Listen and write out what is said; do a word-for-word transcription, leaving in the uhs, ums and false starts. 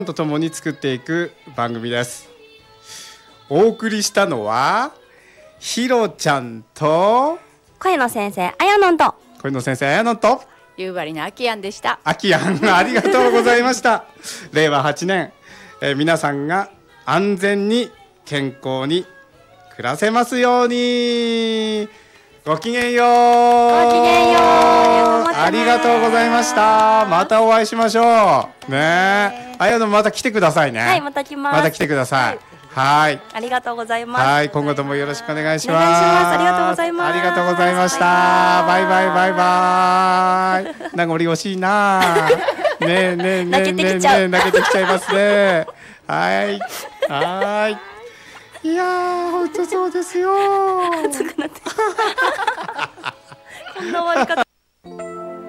とともに作っていく番組です。お送りしたのはひろちゃんと声の先生あやのんと声の先生あやのんと夕張のあきやんでした。 あきやんありがとうございましたれいわはちねん、えー、皆さんが安全に健康に暮らせますように。ごきげんよう。 ごきげんよう。 ありがとうございました。またお会いしましょうね。あやのまた来てくださいね。 はい、また来ます。 また来てください。はい、 ありがとうございます。 はい、今後ともよろしくお願いします。 お願いします。ありがとうございます。 ありがとうございました。バイバイバイバイ。名残惜しいな。ねえねえねえねえねえ泣けてきちゃいますね。はいはい。いやー本当そうですよ。 熱くなってこんな終わり方